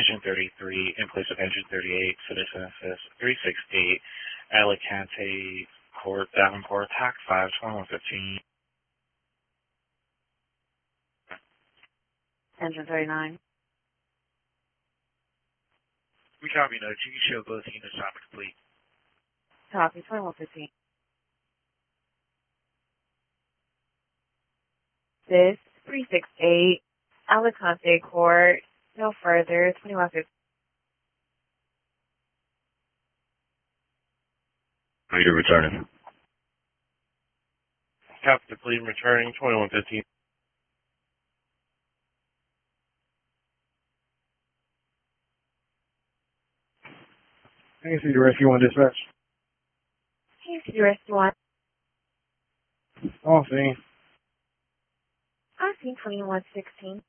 engine 33 in place of engine 38, Citizen Assist 368, Alicante Court, Davenport, TAC 5, 2115. Engine 39. We copy, note. You can show both units not complete. Copy, 2115. This 368, Alicante Court, no further, 2115. Are you returning? Copy, complete, returning, 2115. ACD Rescue 1 dispatch. ACD Rescue 1. On scene. On scene 2116.